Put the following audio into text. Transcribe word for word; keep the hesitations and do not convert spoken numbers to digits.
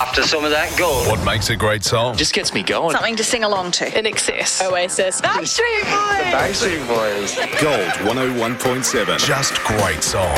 After some of that gold. What makes a great song? Just gets me going. Something to sing along to. In Excess. Oasis. Backstreet Boys. Backstreet Boys. Gold one oh one point seven. Just great songs.